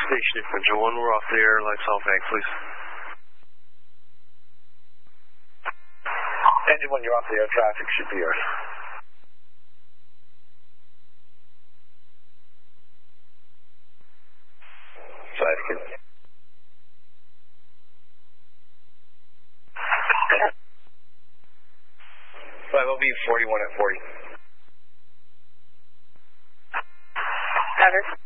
Station Infantry 1, we're off the air, lights off, egg, please. Engine 1, you're off the air, traffic should be yours. Sidekick. 5OB 41 at 40. Better.